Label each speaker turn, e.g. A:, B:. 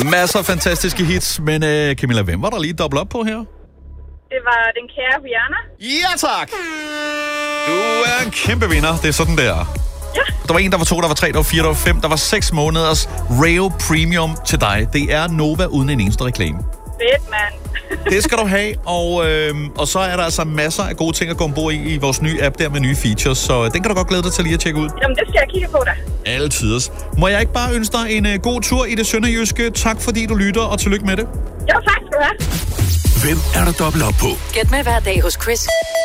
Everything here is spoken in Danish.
A: Masser af fantastiske hits, men Camilla, hvem var der lige dobbelt op på her?
B: Det var den kære Rihanna.
A: Ja, tak! Du er en kæmpe vinder. Det er sådan der.
B: Ja.
A: Der var 1, der var 2, der var 3, der var 4, der var 5. Der var 6 måneders Rayo Premium til dig. Det er Nova uden en eneste reklame.
B: Fedt, mand.
A: Det skal du have, og så er der altså masser af gode ting at gå ombord i vores nye app der med nye features, så den kan du godt glæde dig til lige at tjekke ud.
B: Jamen, det skal jeg kigge på da.
A: Alle tiders. Må jeg ikke bare ønske dig en god tur i det sønderjyske? Tak fordi du lytter, og tillykke med det.
B: Jo, tak skal du have.
C: Hvem er der dobbelt op på?
D: Gæt med hver dag hos Chris.